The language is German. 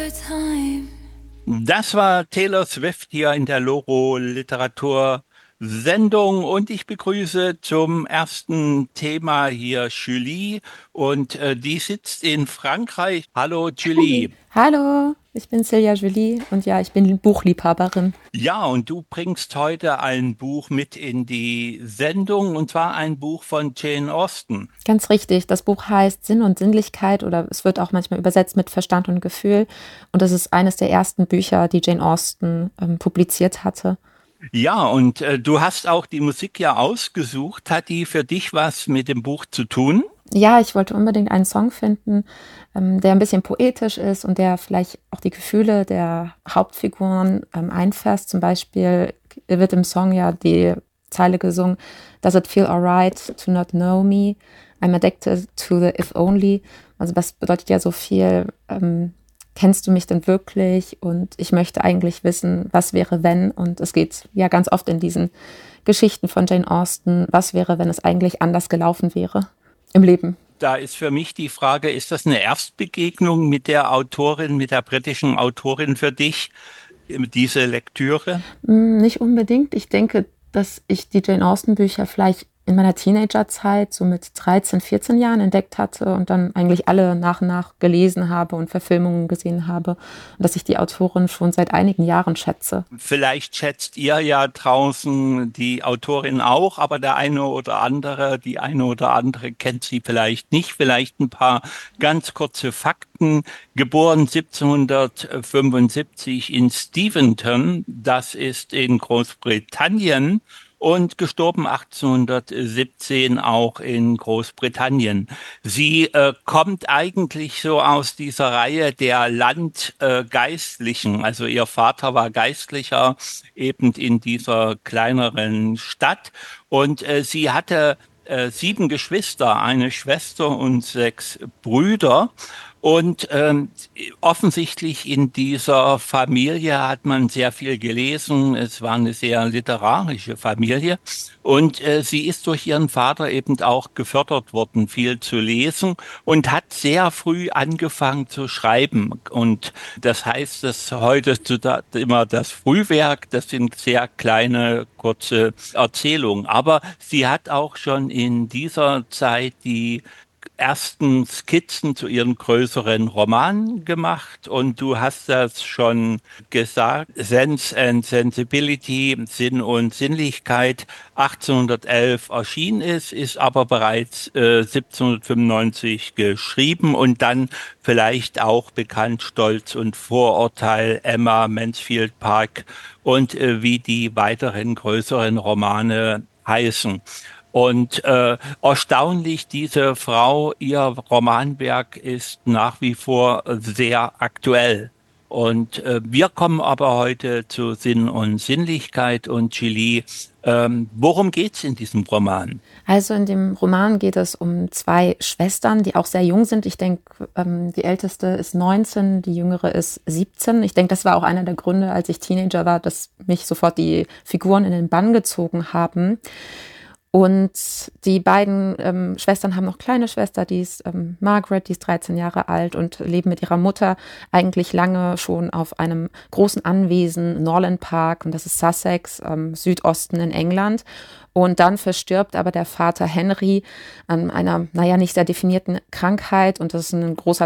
Das war Taylor Swift hier in der Loro Literatursendung und ich begrüße zum ersten Thema hier Julie und die sitzt in Frankreich. Hallo Julie. Hallo, ich bin Silja Julie und ja, ich bin Buchliebhaberin. Ja, und du bringst heute ein Buch mit in die Sendung und zwar ein Buch von Jane Austen. Ganz richtig, das Buch heißt Sinn und Sinnlichkeit oder es wird auch manchmal übersetzt mit Verstand und Gefühl. Und das ist eines der ersten Bücher, die Jane Austen publiziert hatte. Ja, und du hast auch die Musik ja ausgesucht. Hat die für dich was mit dem Buch zu tun? Ja, ich wollte unbedingt einen Song finden, der ein bisschen poetisch ist und der vielleicht auch die Gefühle der Hauptfiguren einfasst. Zum Beispiel wird im Song ja die Zeile gesungen: Does it feel alright to not know me? I'm addicted to the if only. Also das bedeutet ja so viel, kennst du mich denn wirklich? Und ich möchte eigentlich wissen, was wäre, wenn? Und es geht ja ganz oft in diesen Geschichten von Jane Austen, was wäre, wenn es eigentlich anders gelaufen wäre im Leben. Da ist für mich die Frage, ist das eine Erstbegegnung mit der Autorin, mit der britischen Autorin für dich, diese Lektüre? Nicht unbedingt. Ich denke, dass ich die Jane Austen-Bücher vielleicht in meiner Teenagerzeit, so mit 13, 14 Jahren entdeckt hatte und dann eigentlich alle nach und nach gelesen habe und Verfilmungen gesehen habe. Und dass ich die Autorin schon seit einigen Jahren schätze. Vielleicht schätzt ihr ja draußen die Autorin auch, aber der eine oder andere, die eine oder andere kennt sie vielleicht nicht. Vielleicht ein paar ganz kurze Fakten. Geboren 1775 in Steventon, das ist in Großbritannien. Und gestorben 1817 auch in Großbritannien. Sie kommt eigentlich so aus dieser Reihe der Landgeistlichen. Also ihr Vater war Geistlicher eben in dieser kleineren Stadt und sie hatte sieben Geschwister, eine Schwester und sechs Brüder. Und offensichtlich in dieser Familie hat man sehr viel gelesen. Es war eine sehr literarische Familie. Und sie ist durch ihren Vater eben auch gefördert worden, viel zu lesen und hat sehr früh angefangen zu schreiben. Und das heißt, dass heute immer das Frühwerk, das sind sehr kleine, kurze Erzählungen. Aber sie hat auch schon in dieser Zeit die ersten Skizzen zu ihren größeren Romanen gemacht und du hast das schon gesagt, Sense and Sensibility, Sinn und Sinnlichkeit, 1811 erschienen ist aber bereits 1795 geschrieben und dann vielleicht auch bekannt Stolz und Vorurteil, Emma, Mansfield Park und wie die weiteren größeren Romane heißen. Und erstaunlich, diese Frau, ihr Romanwerk ist nach wie vor sehr aktuell. Und wir kommen aber heute zu Sinn und Sinnlichkeit und Julie. Worum geht's in diesem Roman? Also in dem Roman geht es um zwei Schwestern, die auch sehr jung sind. Ich denke, die älteste ist 19, die jüngere ist 17. Ich denke, das war auch einer der Gründe, als ich Teenager war, dass mich sofort die Figuren in den Bann gezogen haben. Und die beiden Schwestern haben noch kleine Schwester, die ist Margaret, die ist 13 Jahre alt und leben mit ihrer Mutter eigentlich lange schon auf einem großen Anwesen, Norland Park, und das ist Sussex, Südosten in England. Und dann verstirbt aber der Vater Henry an einer, naja, nicht sehr definierten Krankheit. Und das ist ein großer